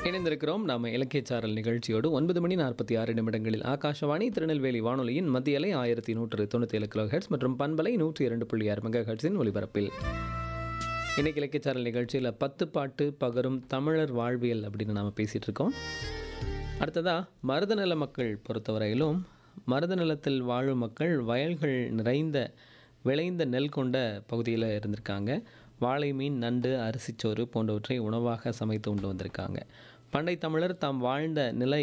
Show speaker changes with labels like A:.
A: இணைந்திருக்கிறோம் நாம் இலக்கியச்சாரல் நிகழ்ச்சியோடு 9:46 ஆகாஷவாணி திருநெல்வேலி வானொலியின் மத்திய அலை 1197 கிலோ ஹெர்ட்ஸ் மற்றும் பண்பலை 102.6 மெகா ஹெர்ட்ஸின் ஒலிபரப்பில் இன்னைக்கு இலக்கியச்சாரல் நிகழ்ச்சியில் 10 பாட்டு பகரும் தமிழர் வாழ்வியல் அப்படின்னு நாம் பேசிகிட்டு இருக்கோம். அடுத்ததாக மருதநில மக்கள் பொறுத்தவரையிலும் மருத நிலத்தில் வாழும் மக்கள் வயல்கள் நிறைந்த விளைந்த நெல் கொண்ட பகுதியில் இருந்திருக்காங்க. வாழை மீன், நண்டு, அரிசிச்சோறு போன்றவற்றை உணவாக சமைத்து உண்டு வந்திருக்காங்க. பண்டை தமிழர் தாம் வாழ்ந்த நிலை